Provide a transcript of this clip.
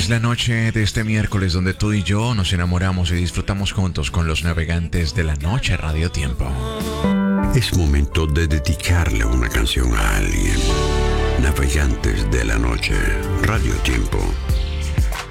Es la noche de este miércoles donde tú y yo nos enamoramos y disfrutamos juntos con los navegantes de la noche Radio Tiempo. Es momento de dedicarle una canción a alguien. Navegantes de la noche Radio Tiempo.